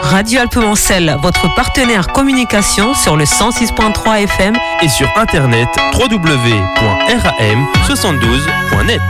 Radio Alpes-Mancel, votre partenaire communication sur le 106.3 FM et sur internet www.ram72.net.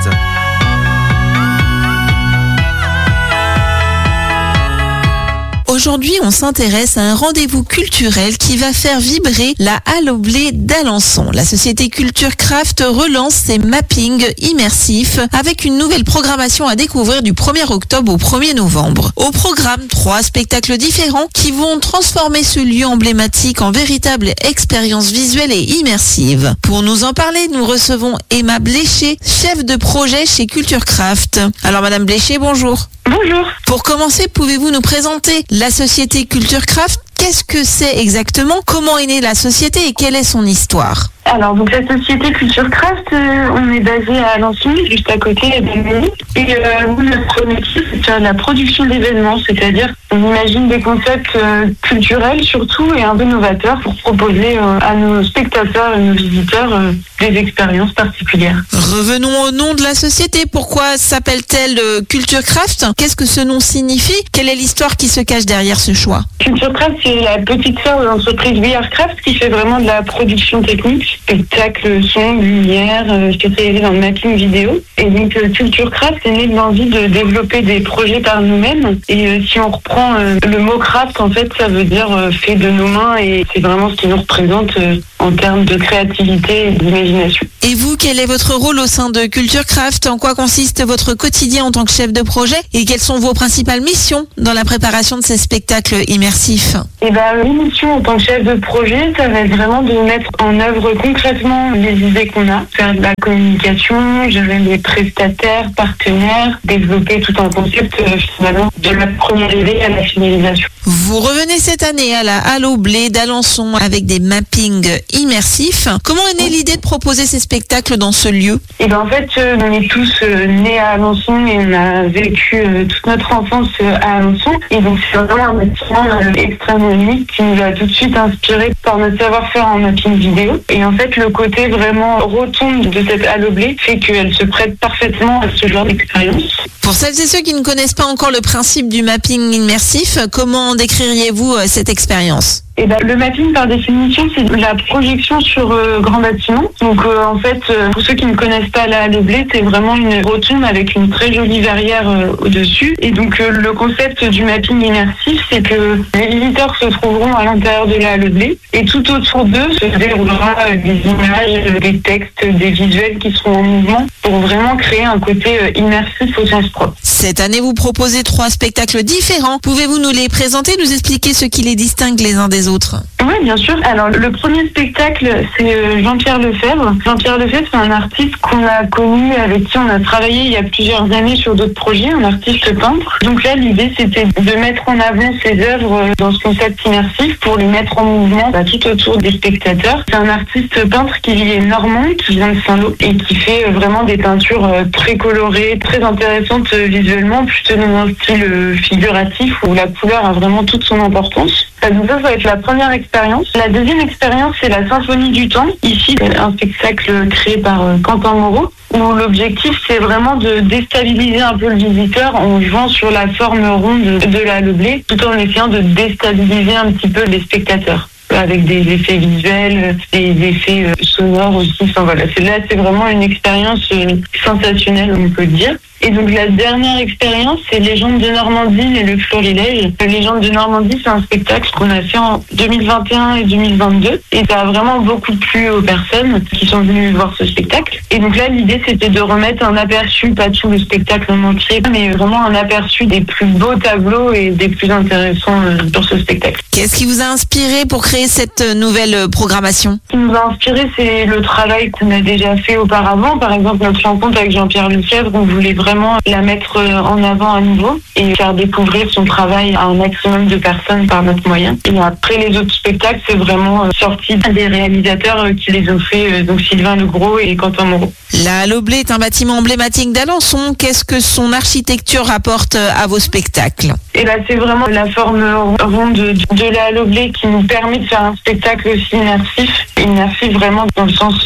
Aujourd'hui, on s'intéresse à un rendez-vous culturel qui va faire vibrer la Halle au Blé d'Alençon. La société Culture Craft relance ses mappings immersifs avec une nouvelle programmation à découvrir du 1er octobre au 1er novembre. Au programme, 3 spectacles différents qui vont transformer ce lieu emblématique en véritable expérience visuelle et immersive. Pour nous en parler, nous recevons Emma Bléché, chef de projet chez Culture Craft. Alors Madame Bléché, bonjour. Bonjour. Pour commencer, pouvez-vous nous présenter la société Culture Craft? Qu'est-ce que c'est exactement? Comment est née la société et quelle est son histoire? Alors, donc la société Culture Craft, on est basé à Alençon, juste à côté d'Alençon. Et nous, notre métier, c'est de faire de la production d'événements, c'est-à-dire on imagine des concepts culturels surtout et un peu novateurs pour proposer à nos spectateurs et nos visiteurs des expériences particulières. Revenons au nom de la société. Pourquoi s'appelle-t-elle Culture Craft? Qu'est-ce que ce nom signifie? Quelle est l'histoire qui se cache derrière ce choix? Culture Craft, c'est la petite sœur de l'entreprise We Are Craft qui fait vraiment de la production technique, spectacle, son, lumière, spécialisée dans le mapping vidéo. Et donc Culture Craft est née de l'envie de développer des projets par nous-mêmes. Et si on reprend le mot craft, en fait, ça veut dire fait de nos mains et c'est vraiment ce qui nous représente en termes de créativité et d'imagination. Et vous, quel est votre rôle au sein de Culture Craft? En quoi consiste votre quotidien en tant que chef de projet? Et quelles sont vos principales missions dans la préparation de ces spectacles immersifs? L'émission en tant que chef de projet, ça va être vraiment de mettre en œuvre concrètement les idées qu'on a, faire de la communication, gérer les prestataires, partenaires, développer tout un concept finalement de la première idée à la finalisation. Vous revenez cette année à la Halle au Blé d'Alençon avec des mappings immersifs. Comment est née l'idée de proposer ces spectacles dans ce lieu? En fait, on est tous nés à Alençon et on a vécu toute notre enfance à Alençon. Et donc c'est vraiment un bâtiment extrêmement unique qui nous a tout de suite inspiré par notre savoir-faire en mapping vidéo. Et en fait, le côté vraiment rotonde de cette Halle au Blé fait qu'elle se prête parfaitement à ce genre d'expérience. Pour celles et ceux qui ne connaissent pas encore le principe du mapping immersif, comment décririez-vous cette expérience? Le mapping, par définition, c'est la projection sur grand bâtiment. Donc, en fait, pour ceux qui ne connaissent pas la Halle au Blé, c'est vraiment une rotonde avec une très jolie verrière au-dessus. Et donc, le concept du mapping immersif, c'est que les visiteurs se trouveront à l'intérieur de la Halle au Blé et tout autour d'eux se déroulera des images, des textes, des visuels qui seront en mouvement pour vraiment créer un côté immersif au sens propre. Cette année, vous proposez 3 spectacles différents. Pouvez-vous nous les présenter, nous expliquer ce qui les distingue les uns des autres? Oui, bien sûr. Alors, le premier spectacle, c'est Jean-Pierre Lefebvre. Jean-Pierre Lefebvre, c'est un artiste qu'on a connu, avec qui on a travaillé il y a plusieurs années sur d'autres projets, un artiste peintre. Donc là, l'idée, c'était de mettre en avant ses œuvres dans ce concept immersif pour les mettre en mouvement tout autour des spectateurs. C'est un artiste peintre qui est normand, qui vient de Saint-Lô et qui fait vraiment des peintures très colorées, très intéressantes visuellement, plutôt dans un style figuratif où la couleur a vraiment toute son importance. Donc ça va être la première expérience. La deuxième expérience, c'est la Symphonie du Temps. Ici, un spectacle créé par Quentin Moreau, où l'objectif, c'est vraiment de déstabiliser un peu le visiteur en jouant sur la forme ronde de la Halle au Blé, tout en essayant de déstabiliser un petit peu les spectateurs, avec des effets visuels, des effets sonores aussi. Enfin, voilà, c'est vraiment une expérience sensationnelle, on peut dire. Et donc la dernière expérience, c'est Légendes de Normandie et le Florilège. Légendes de Normandie, c'est un spectacle qu'on a fait en 2021 et 2022. Et ça a vraiment beaucoup plu aux personnes qui sont venues voir ce spectacle. Et donc là, l'idée, c'était de remettre un aperçu, pas tout le spectacle en entier, mais vraiment un aperçu des plus beaux tableaux et des plus intéressants sur ce spectacle. Qu'est-ce qui vous a inspiré pour créer cette nouvelle programmation? Ce qui nous a inspiré, c'est le travail qu'on a déjà fait auparavant. Par exemple, notre rencontre avec Jean-Pierre Lefebvre, on voulait vraiment la mettre en avant à nouveau et faire découvrir son travail à un maximum de personnes par notre moyen. Et après, les autres spectacles, c'est vraiment sorti des réalisateurs qui les ont fait, donc Sylvain Legros et Quentin Moreau. La Halle au Blé est un bâtiment emblématique d'Alençon. Qu'est-ce que son architecture apporte à vos spectacles? Et là, c'est vraiment la forme ronde de la Halle au Blé qui nous permet de faire un spectacle aussi immersif vraiment dans le sens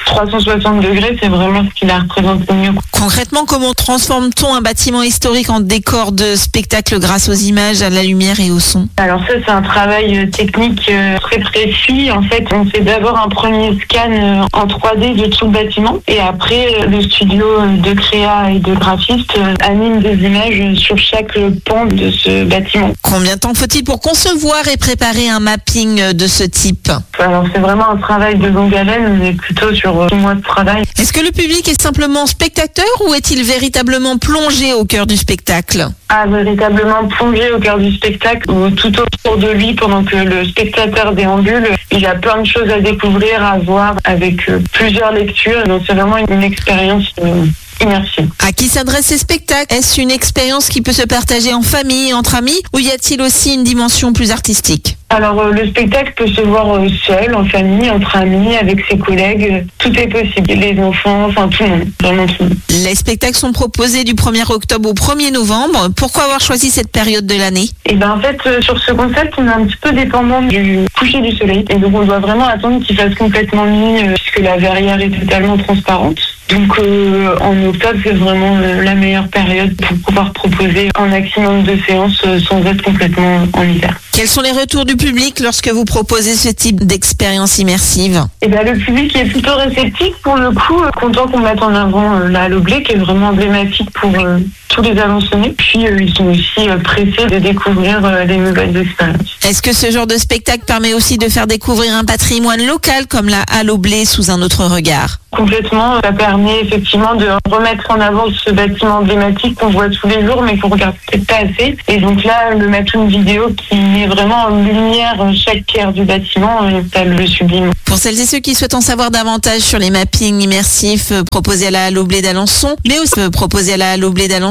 360 degrés, c'est vraiment ce qui la représente le mieux. Concrètement, comment transforme-t-on un bâtiment historique en décor de spectacle grâce aux images, à la lumière et au son? Alors ça, c'est un travail technique très précis. En fait, on fait d'abord un premier scan en 3D de tout le bâtiment et après, le studio de créa et de graphiste anime des images sur chaque pan de ce bâtiment. Combien de temps faut-il pour concevoir et préparer un mapping de ce type? Alors c'est vraiment un travail de longue haleine, on est plutôt sur 6 mois de travail. Est-ce que le public est simplement spectateur ou est-il véritablement plongé au cœur du spectacle? Véritablement plongé au cœur du spectacle, ou tout autour de lui pendant que le spectateur déambule. Il a plein de choses à découvrir, à voir avec plusieurs lectures. Donc c'est vraiment une expérience immersive. À qui s'adressent ces spectacles? Est-ce une expérience qui peut se partager en famille, entre amis, ou y a-t-il aussi une dimension plus artistique? Alors le spectacle peut se voir seul, en famille, entre amis, avec ses collègues. Tout est possible. Les enfants, enfin tout le monde, vraiment tout le monde. Les spectacles sont proposés du 1er octobre au 1er novembre. Pourquoi avoir choisi cette période de l'année? En fait, sur ce concept, on est un petit peu dépendant du coucher du soleil. Et donc on doit vraiment attendre qu'il fasse complètement nuit, puisque la verrière est totalement transparente. Donc en octobre, c'est vraiment la meilleure période pour pouvoir proposer un maximum de séances sans être complètement en hiver. Quels sont les retours du public lorsque vous proposez ce type d'expérience immersive? Le public est plutôt réceptif pour le coup, content qu'on mette en avant la Halle au Blé qui est vraiment emblématique pour tous les Alençonnais. Puis ils sont aussi pressés de découvrir les nouvelles expériences. Est-ce que ce genre de spectacle permet aussi de faire découvrir un patrimoine local comme la Halle au Blé sous un autre regard? Complètement, ça permet effectivement de remettre en avant ce bâtiment emblématique qu'on voit tous les jours mais qu'on regarde peut-être pas assez. Et donc là, le mettre une vidéo qui met vraiment en lumière chaque pierre du bâtiment, ça le sublime. Pour celles et ceux qui souhaitent en savoir davantage sur les mappings immersifs proposés à la Halle au Blé d'Alençon, mais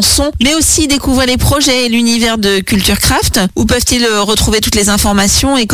aussi découvrir les projets et l'univers de Culture Craft, où peuvent-ils retrouver toutes les informations et